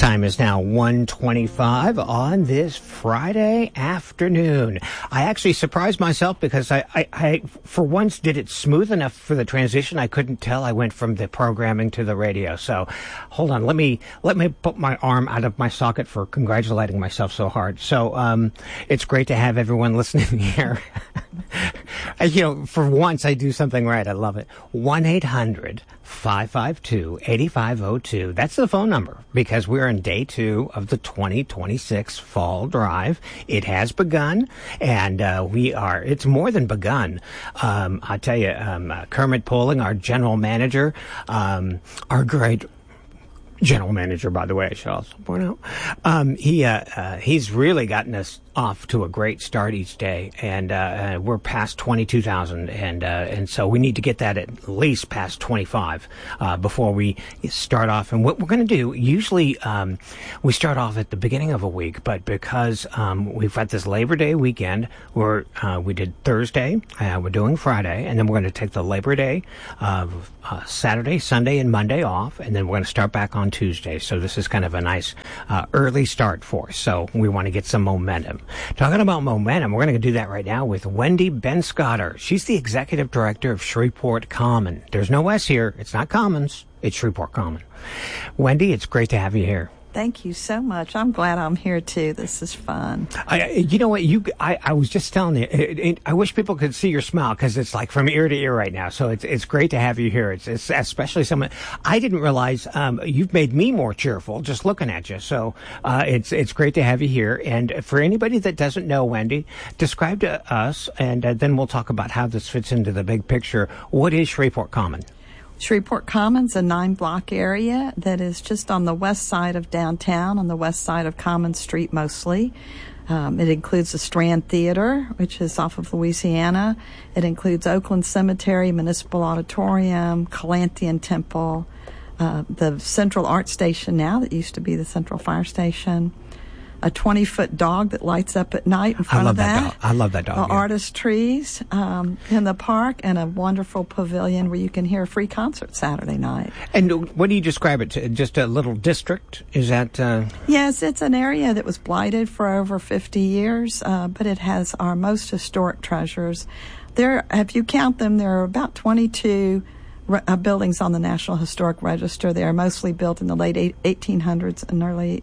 time is now 1:25 on this Friday afternoon. I actually surprised myself because I for once did it smooth enough for the transition. I couldn't tell I went from the programming to the radio. So hold on, let me put my arm out of my socket for congratulating myself so hard. So it's great to have everyone listening here. For once I do something right. I love it. 1-800-552-8502. That's the phone number because we're in day 2 of the 2026 Fall Drive. It has begun, and it's more than begun. I tell you, Kermit Poling, our general manager, our great general manager, by the way, I should also point out, he's really gotten us off to a great start each day, and we're past 22,000, and so we need to get that at least past 25 before we start off. And what we're going to do, usually we start off at the beginning of a week, but because we've got this Labor Day weekend, we did Thursday, we're doing Friday, and then we're going to take the Labor Day Saturday, Sunday, and Monday off, and then we're going to start back on Tuesday. So this is kind of a nice early start for us. So we want to get some momentum. Talking about momentum, we're going to do that right now with Wendy Benscoter. She's the executive director of Shreveport Common. There's no S here. It's not Commons. It's Shreveport Common. Wendy, it's great to have you here. Thank you so much. I'm glad I'm here too. This is fun. You know what? I was just telling you. I wish people could see your smile because it's like from ear to ear right now. So it's great to have you here. It's especially someone I didn't realize. You've made me more cheerful just looking at you. So it's great to have you here. And for anybody that doesn't know Wendy, describe to us, and then we'll talk about how this fits into the big picture. What is Shreveport Common? Shreveport Common's a 9-block area that is just on the west side of downtown, on the west side of Common Street mostly. It includes the Strand Theater, which is off of Louisiana. It includes Oakland Cemetery, Municipal Auditorium, Calanthian Temple, the Central Art Station now that used to be the Central Fire Station, a 20-foot dog that lights up at night in front of that. I love that dog. Artist trees in the park, and a wonderful pavilion where you can hear a free concert Saturday night. And what do you describe it to? Just a little district? Is that? Yes, it's an area that was blighted for over 50 years, but it has our most historic treasures. If you count them, there are about 22 buildings on the National Historic Register. They are mostly built in the late 1800s and early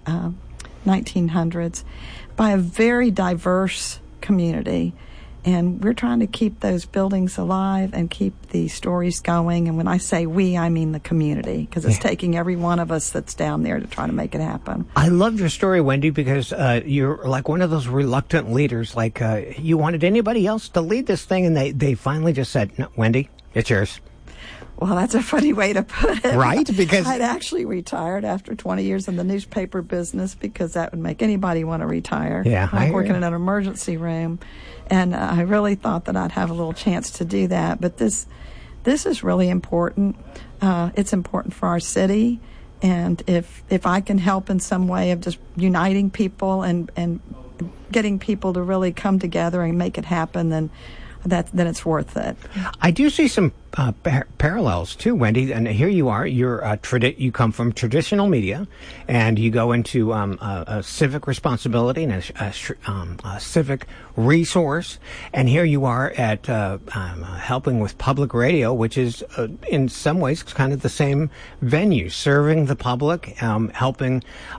1900s by a very diverse community, and we're trying to keep those buildings alive and keep the stories going. And when I say we, I mean the community, because it's taking every one of us that's down there to try to make it happen. I love your story, Wendy, because you're like one of those reluctant leaders. Like you wanted anybody else to lead this thing, and they finally just said, "No, Wendy, it's yours." Well, that's a funny way to put it. Right? Because I'd actually retired after 20 years in the newspaper business because that would make anybody want to retire. Yeah, like working in an emergency room. And I really thought that I'd have a little chance to do that. But this is really important. It's important for our city. And if I can help in some way of just uniting people and getting people to really come together and make it happen, then it's worth it. I do see some parallels too, Wendy. And here you are. You come from traditional media, and you go into a civic responsibility and a civic resource. And here you are at helping with public radio, which is in some ways kind of the same venue, serving the public, helping,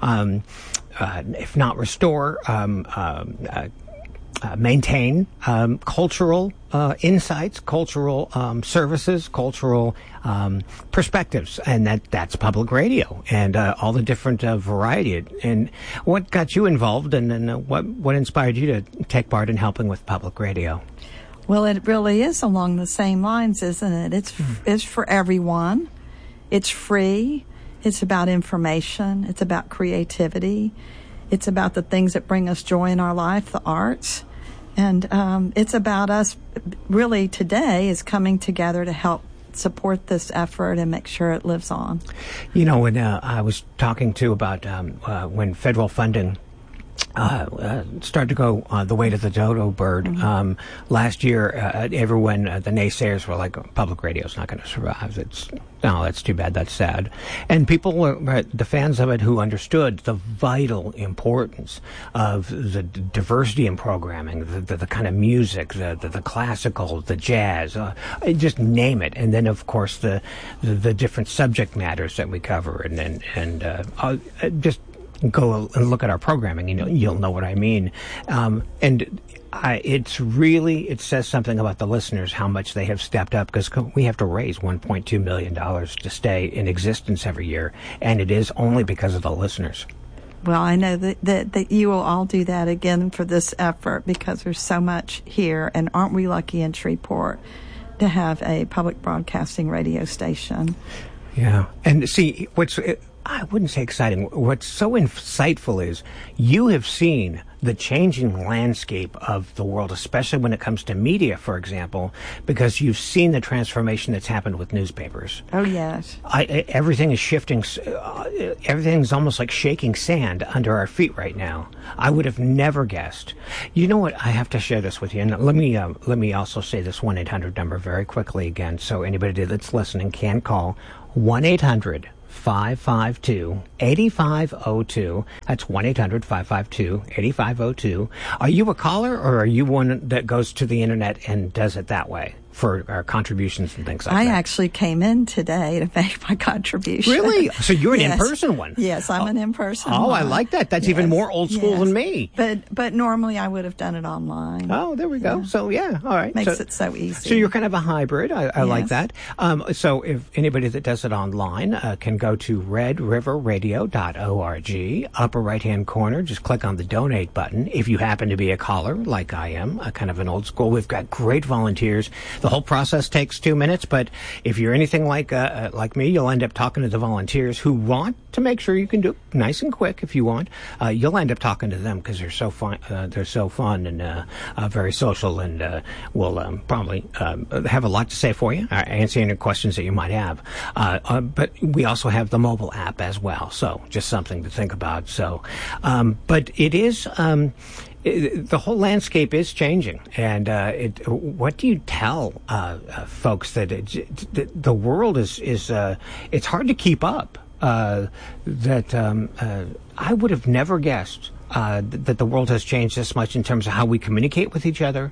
if not restore, maintain cultural insights, cultural services, cultural perspectives, and that's public radio and all the different variety. And what got you involved, and what inspired you to take part in helping with public radio? Well, it really is along the same lines, isn't it? It's for everyone. It's free. It's about information. It's about creativity. It's about the things that bring us joy in our life, the arts. And it's about us really today is coming together to help support this effort and make sure it lives on. You know, when I was talking about when federal funding start to go the way to the dodo bird. Last year, everyone, the naysayers were like, public radio's not going to survive. That's too bad. That's sad. And people were the fans of it who understood the vital importance of the diversity in programming, the kind of music, the classical, the jazz, just name it. And then, of course, the different subject matters that we cover, and just go and look at our programming. You'll know what I mean. It says something about the listeners, how much they have stepped up, because we have to raise $1.2 million to stay in existence every year, and it is only because of the listeners. Well, I know that you will all do that again for this effort, because there's so much here, and aren't we lucky in Shreveport to have a public broadcasting radio station? Yeah, and see, I wouldn't say exciting. What's so insightful is you have seen the changing landscape of the world, especially when it comes to media, for example, because you've seen the transformation that's happened with newspapers. Oh, yes. Everything is shifting. Everything's almost like shaking sand under our feet right now. I would have never guessed. You know what? I have to share this with you. And let me also say this 1-800 number very quickly again, so anybody that's listening can call 1-800-552-8502. That's 1-800-552-8502. Are you a caller, or are you one that goes to the internet and does it that way for our contributions and things like that? I actually came in today to make my contribution. Really? So you're an Yes. in-person one? Yes, I'm an in-person Oh, one. I like that. That's even more old school Yes. than me. But normally I would have done it online. Oh, there we go. So, yeah, all right. Makes it so easy. So you're kind of a hybrid. I like Yes. that. So if anybody that does it online can go to redriverradio.org, upper right-hand corner, just click on the donate button. If you happen to be a caller, like I am, kind of an old school, we've got great volunteers. The whole process takes 2 minutes, but if you're anything like me, you'll end up talking to the volunteers who want to make sure you can do it nice and quick if you want. You'll end up talking to them because they're so fun. They're so fun and very social, and will probably have a lot to say for you, answer any questions that you might have. But we also have the mobile app as well, so just something to think about. So, but it is. The whole landscape is changing, and what do you tell folks that the world is it's hard to keep up? I would have never guessed that the world has changed this much in terms of how we communicate with each other.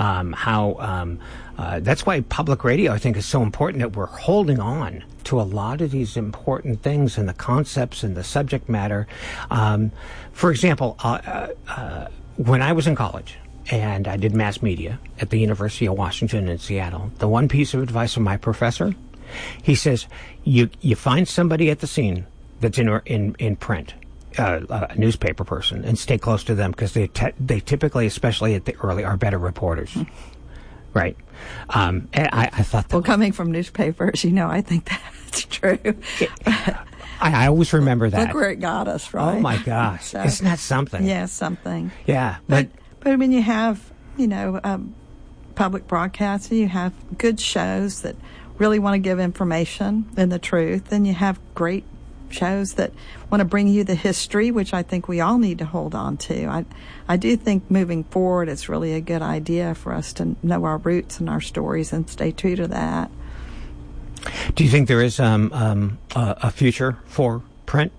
That's why public radio, I think, is so important, that we're holding on to a lot of these important things and the concepts and the subject matter. For example, when I was in college and I did mass media at the University of Washington in Seattle, the one piece of advice from my professor, he says, you find somebody at the scene that's in print, a newspaper person, and stay close to them, because they typically, especially at the early, are better reporters. Right. I thought that. Well, coming from newspapers, I think that's true. I always remember that. Look where it got us, right? Oh, my gosh. So, isn't that something? Yeah, something. Yeah. But when you have, public broadcasting, you have good shows that really want to give information and the truth, and you have great shows that want to bring you the history, which I think we all need to hold on to. I do think moving forward, it's really a good idea for us to know our roots and our stories and stay true to that. Do you think there is a future for print?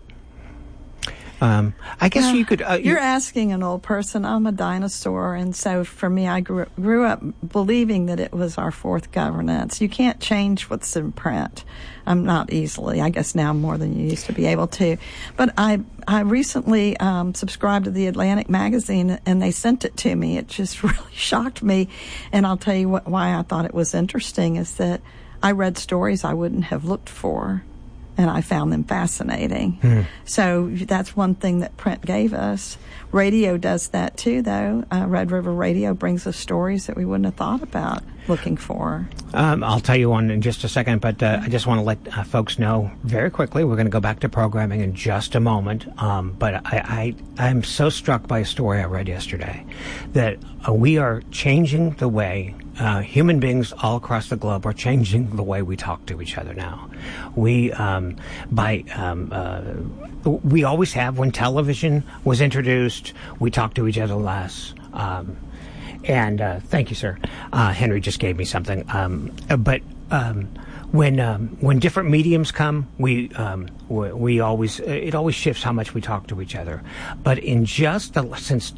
I guess you could. You're asking an old person. I'm a dinosaur, and so for me, I grew up believing that it was our fourth governance. You can't change what's in print. I'm not easily. I guess now more than you used to be able to. But I recently subscribed to the Atlantic magazine, and they sent it to me. It just really shocked me, and I'll tell you why I thought it was interesting is that I read stories I wouldn't have looked for, and I found them fascinating. So that's one thing that print gave us. Radio does that too, though. Red River Radio brings us stories that we wouldn't have thought about looking for. I'll tell you one in just a second, but I just want to let folks know very quickly. We're going to go back to programming in just a moment. But I'm so struck by a story I read yesterday that we are changing the way human beings all across the globe are changing the way we talk to each other now. We always have. When television was introduced, we talked to each other less. And thank you, sir. Henry just gave me something. When different mediums come, we always it always shifts how much we talk to each other. But in just since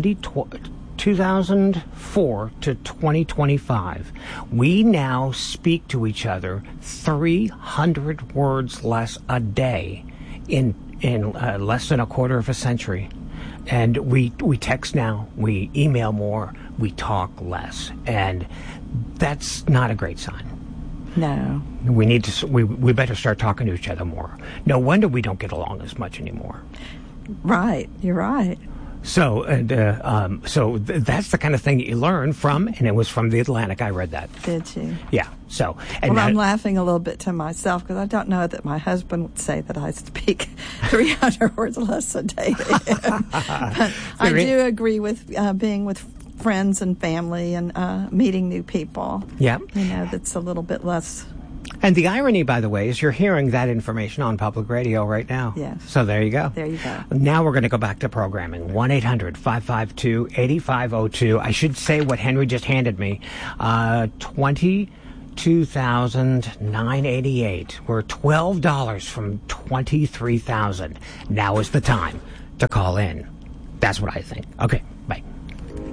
2004 to 2025, we now speak to each other 300 words less a day in less than a quarter of a century. And we text now, we email more, we talk less, and that's not a great sign. No. We need to. We better start talking to each other more. No wonder we don't get along as much anymore. Right. You're right. So, that's the kind of thing that you learn from, and it was from The Atlantic. I read that. Did you? Yeah. So, well, I'm laughing a little bit to myself because I don't know that my husband would say that I speak 300 words less a day to him. But I do agree with being with friends and family and meeting new people. Yeah. That's a little bit less. And the irony, by the way, is you're hearing that information on public radio right now. Yes. So there you go. There you go. Now we're going to go back to programming. 1-800-552-8502. I should say what Henry just handed me. 22,988. We're $12 from 23,000. Now is the time to call in. That's what I think. Okay.